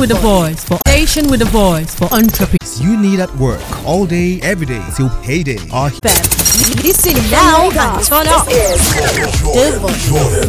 with a voice for entrepreneurs. You need at work all day, every day till payday. Listen now and turn up.